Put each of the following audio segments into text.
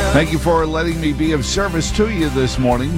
Thank you for letting me be of service to you this morning.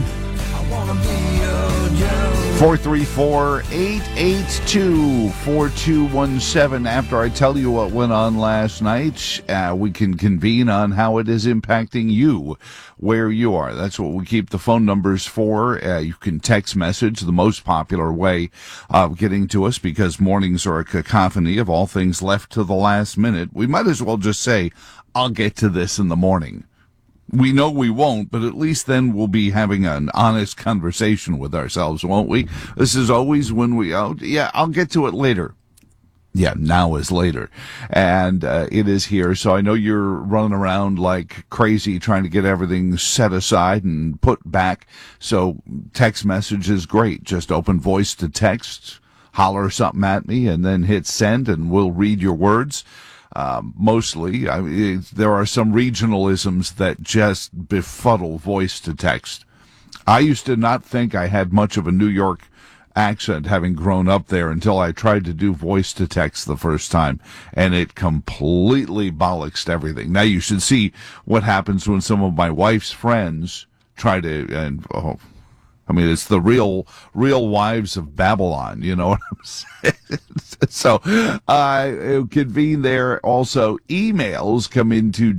434-882-4217. After I tell you what went on last night, we can convene on how it is impacting you where you are. That's what we keep the phone numbers for. You can text message, the most popular way of getting to us, because mornings are a cacophony of all things left to the last minute. We might as well just say, I'll get to this in the morning. We know we won't, but at least then we'll be having an honest conversation with ourselves, won't we? This is always when I'll get to it later. Yeah, now is later. And it is here. So I know you're running around like crazy trying to get everything set aside and put back. So text message is great. Just open voice to text, holler something at me, and then hit send, and we'll read your words. Mostly, there are some regionalisms that just befuddle voice to text. I used to not think I had much of a New York accent, having grown up there, until I tried to do voice to text the first time, and it completely bollocksed everything. Now you should see what happens when some of my wife's friends try to, it's the real wives of Babylon, you know what I'm saying? So, convene there. Also, emails come into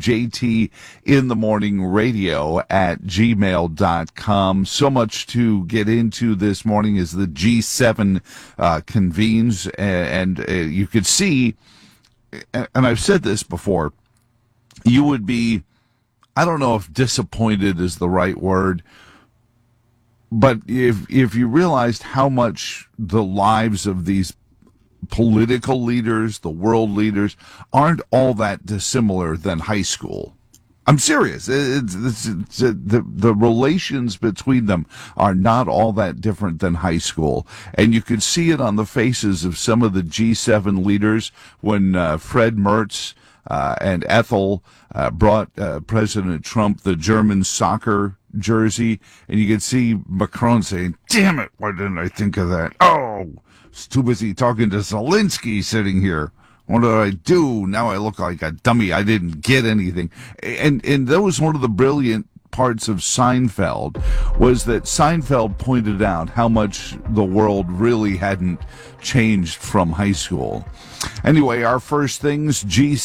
jtinthemorningradio@gmail.com. So much to get into this morning as the G7 convenes, and you could see, and I've said this before, you would be, I don't know if disappointed is the right word, but if you realized how much the lives of these political leaders, the world leaders, aren't all that dissimilar than high school. I'm serious. The relations between them are not all that different than high school. And you could see it on the faces of some of the G7 leaders when Fred Mertz and Ethel brought President Trump the German soccer jersey, and you could see Macron saying, "Damn it, why didn't I think of that? Oh, it's too busy talking to Zelensky sitting here. What did I do? Now I look like a dummy. I didn't get anything." And that was one of the brilliant parts of Seinfeld, was that Seinfeld pointed out how much the world really hadn't changed from high school. Anyway, our first things,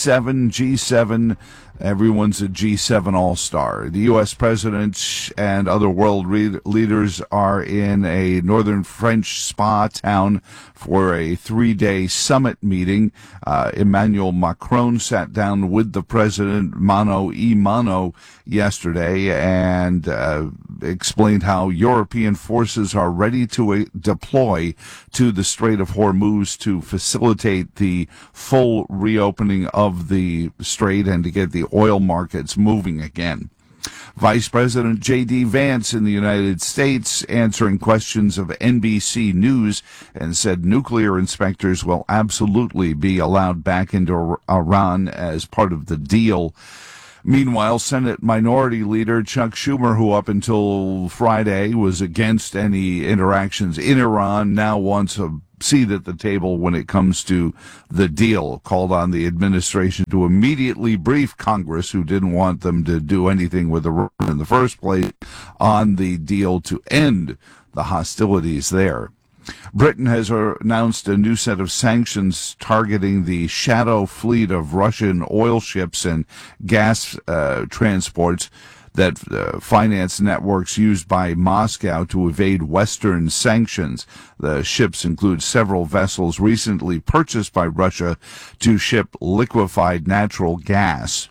G7. Everyone's a G7 all-star. The U.S. president and other world leaders are in a northern French spa town for a 3-day summit meeting. Emmanuel Macron sat down with the president mano a mano yesterday and explained how European forces are ready to deploy to the Strait of Hormuz to facilitate the full reopening of the strait and to get the oil markets moving again. Vice President J.D. Vance in the United States answering questions of NBC News and said nuclear inspectors will absolutely be allowed back into Iran as part of the deal. Meanwhile, Senate Minority Leader Chuck Schumer, who up until Friday was against any interactions in Iran, now wants a seat at the table when it comes to the deal, called on the administration to immediately brief Congress, who didn't want them to do anything with Iran in the first place, on the deal to end the hostilities there. Britain has announced a new set of sanctions targeting the shadow fleet of Russian oil ships and gas transports that finance networks used by Moscow to evade Western sanctions. The ships include several vessels recently purchased by Russia to ship liquefied natural gas.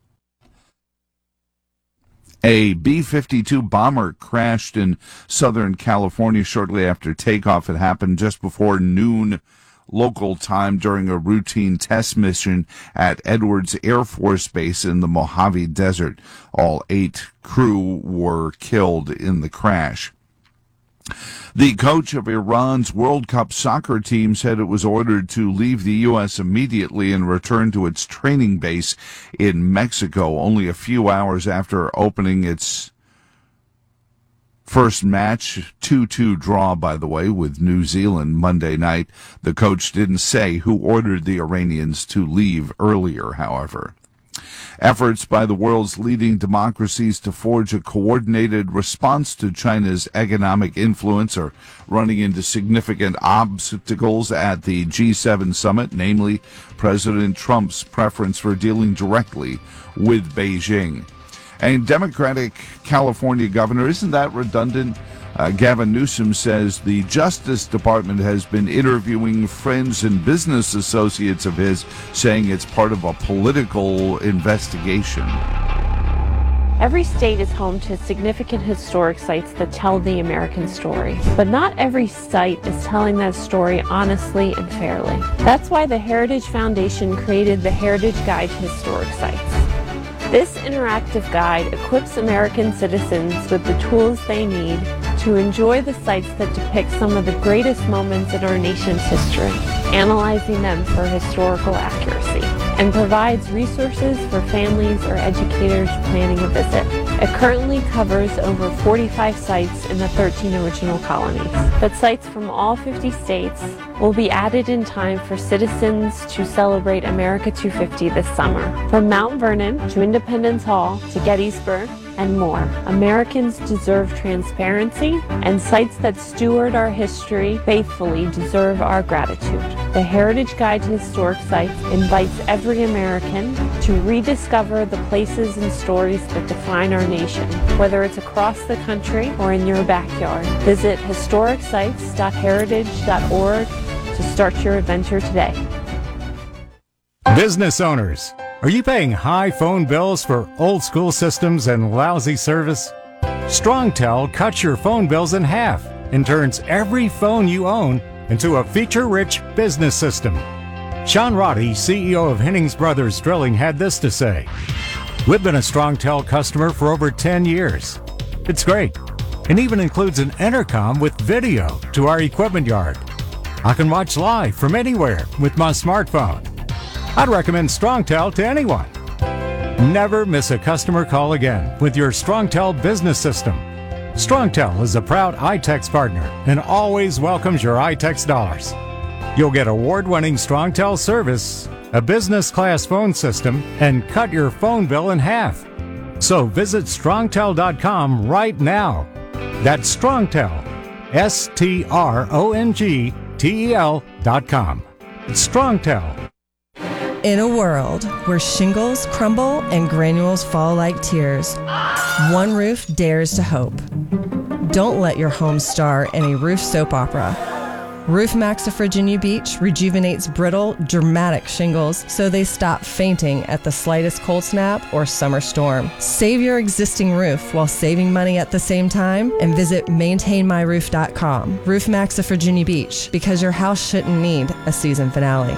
A B-52 bomber crashed in Southern California shortly after takeoff. It happened just before noon local time during a routine test mission at Edwards Air Force Base in the Mojave Desert. All 8 crew were killed in the crash. The coach of Iran's World Cup soccer team said it was ordered to leave the U.S. immediately and return to its training base in Mexico only a few hours after opening its first match, 2-2 draw, by the way, with New Zealand Monday night. The coach didn't say who ordered the Iranians to leave earlier, however. Efforts by the world's leading democracies to forge a coordinated response to China's economic influence are running into significant obstacles at the G7 summit, namely President Trump's preference for dealing directly with Beijing. And Democratic California governor, isn't that redundant? Gavin Newsom says the Justice Department has been interviewing friends and business associates of his, saying it's part of a political investigation. Every state is home to significant historic sites that tell the American story, but not every site is telling that story honestly and fairly. That's why the Heritage Foundation created the Heritage Guide to Historic Sites. This interactive guide equips American citizens with the tools they need to enjoy the sites that depict some of the greatest moments in our nation's history, analyzing them for historical accuracy, and provides resources for families or educators planning a visit. It currently covers over 45 sites in the 13 original colonies, but sites from all 50 states will be added in time for citizens to celebrate America 250 this summer. From Mount Vernon to Independence Hall to Gettysburg and more, Americans deserve transparency, and sites that steward our history faithfully deserve our gratitude. The Heritage Guide to Historic Sites invites every American to rediscover the places and stories that define our nation, whether it's across the country or in your backyard. Visit historicsites.heritage.org to start your adventure today. Business owners, are you paying high phone bills for old school systems and lousy service? StrongTel cuts your phone bills in half and turns every phone you own into a feature-rich business system. Sean Roddy, CEO of Hennings Brothers Drilling, had this to say: "We've been a StrongTel customer for over 10 years. It's great, and even includes an intercom with video to our equipment yard. I can watch live from anywhere with my smartphone. I'd recommend StrongTel to anyone. Never miss a customer call again with your StrongTel business system. StrongTel is a proud iTex partner and always welcomes your iTex dollars. You'll get award-winning StrongTel service, a business-class phone system, and cut your phone bill in half. So visit strongtel.com right now. That's StrongTel, StrongTel.com. It's StrongTel." In a world where shingles crumble and granules fall like tears, one roof dares to hope. Don't let your home star in a roof soap opera. Roof Max of Virginia Beach rejuvenates brittle, dramatic shingles so they stop fainting at the slightest cold snap or summer storm. Save your existing roof while saving money at the same time, and visit maintainmyroof.com. Roof Max of Virginia Beach, because your house shouldn't need a season finale.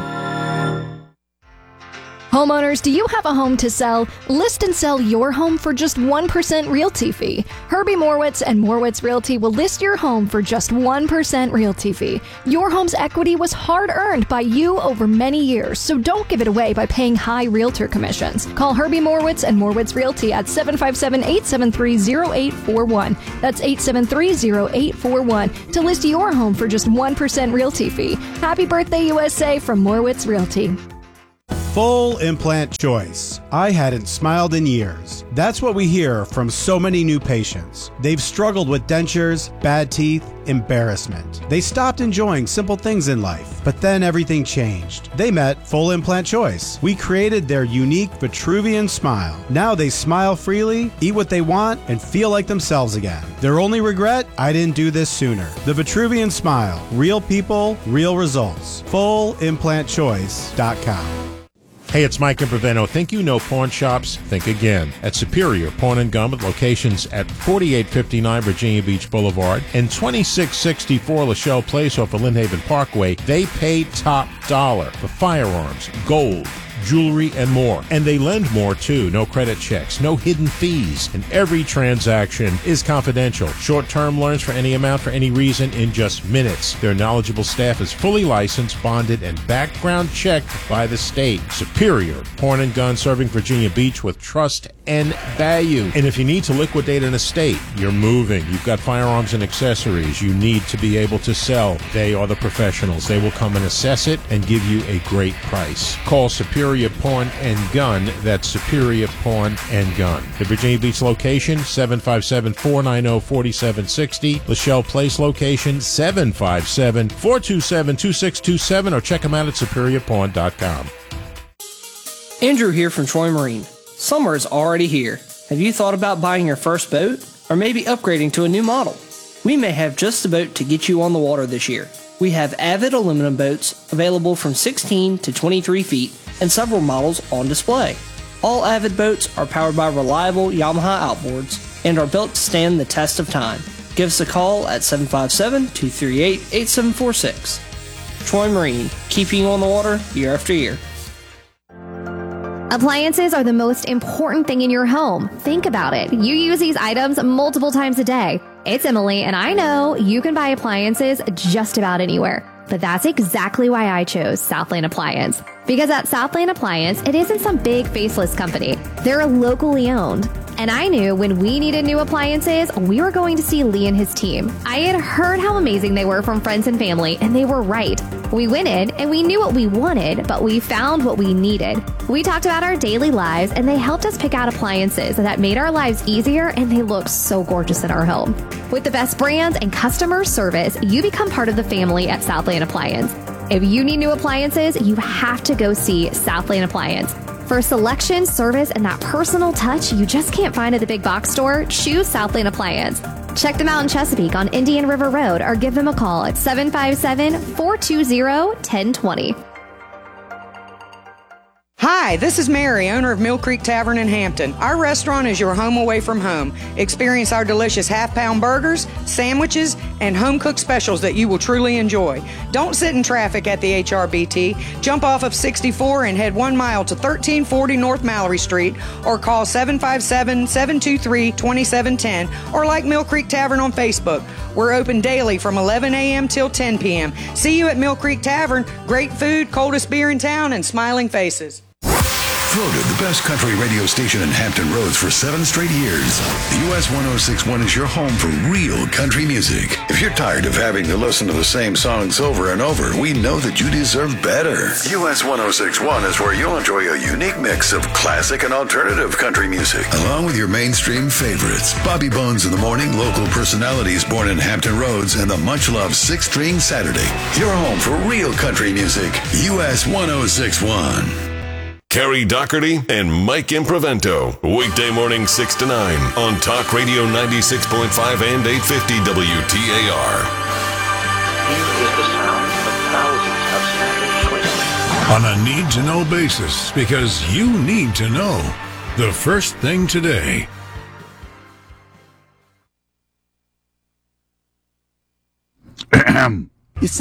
Homeowners, do you have a home to sell? List and sell your home for just 1% realty fee. Herbie Morwitz and Morwitz Realty will list your home for just 1% realty fee. Your home's equity was hard-earned by you over many years, so don't give it away by paying high realtor commissions. Call Herbie Morwitz and Morwitz Realty at 757-873-0841. That's 873-0841 to list your home for just 1% realty fee. Happy birthday, USA, from Morwitz Realty. Full implant choice. I hadn't smiled in years. That's what we hear from so many new patients. They've struggled with dentures, bad teeth, embarrassment. They stopped enjoying simple things in life, but then everything changed. They met Full Implant Choice. We created their unique Vitruvian smile. Now they smile freely, eat what they want, and feel like themselves again. Their only regret? I didn't do this sooner. The Vitruvian smile. Real people, real results. FullImplantChoice.com. Hey, it's Mike Imperveno. Think you know pawn shops? Think again. At Superior Pawn and Gun, with locations at 4859 Virginia Beach Boulevard and 2664 Lachelle Place off of Lynn Haven Parkway, they pay top dollar for firearms, gold, jewelry, and more. And they lend more, too. No credit checks, no hidden fees, and every transaction is confidential. Short-term loans for any amount for any reason in just minutes. Their knowledgeable staff is fully licensed, bonded, and background checked by the state. Superior Pawn and Gun, serving Virginia Beach with trust and value. And if you need to liquidate an estate, you're moving, you've got firearms and accessories you need to be able to sell, they are the professionals. They will come and assess it and give you a great price. Call Superior Superior Pawn and Gun. That's Superior Pawn and Gun. The Virginia Beach location, 757-490-4760. Lachelle Place location, 757-427-2627, or check them out at superiorpawn.com. Andrew here from Troy Marine. Summer is already here. Have you thought about buying your first boat? Or maybe upgrading to a new model? We may have just the boat to get you on the water this year. We have Avid aluminum boats available from 16 to 23 feet and several models on display. All Avid boats are powered by reliable Yamaha outboards and are built to stand the test of time. Give us a call at 757-238-8746. Troy Marine, keeping you on the water year after year. Appliances are the most important thing in your home. Think about it. You use these items multiple times a day. It's Emily, and I know you can buy appliances just about anywhere. But that's exactly why I chose Southland Appliance. Because at Southland Appliance, it isn't some big faceless company. They're locally owned. And I knew when we needed new appliances, we were going to see Lee and his team. I had heard how amazing they were from friends and family, and they were right. We went in and we knew what we wanted, but we found what we needed. We talked about our daily lives, and they helped us pick out appliances that made our lives easier, and they look so gorgeous in our home. With the best brands and customer service, you become part of the family at Southland Appliance. If you need new appliances, you have to go see Southland Appliance. For selection, service, and that personal touch you just can't find at the big box store, choose Southland Appliance. Check them out in Chesapeake on Indian River Road or give them a call at 757-420-1020. Hi, this is Mary, owner of Mill Creek Tavern in Hampton. Our restaurant is your home away from home. Experience our delicious half-pound burgers, sandwiches, and home-cooked specials that you will truly enjoy. Don't sit in traffic at the HRBT. Jump off of 64 and head 1 mile to 1340 North Mallory Street, or call 757-723-2710, or like Mill Creek Tavern on Facebook. We're open daily from 11 a.m. till 10 p.m. See you at Mill Creek Tavern. Great food, coldest beer in town, and smiling faces. Voted the best country radio station in Hampton Roads for 7 straight years. US 106.1 is your home for real country music. If you're tired of having to listen to the same songs over and over, we know that you deserve better. US 106.1 is where you'll enjoy a unique mix of classic and alternative country music, along with your mainstream favorites. Bobby Bones in the Morning, local personalities born in Hampton Roads, and the much-loved 6-String Saturday. Your home for real country music. US 106.1. Carrie Doherty and Mike Improvento. Weekday morning 6 to 9 on Talk Radio 96.5 and 850 WTAR. Here is the sound of thousands of Spanish voices. On a need-to-know basis, because you need to know the first thing today.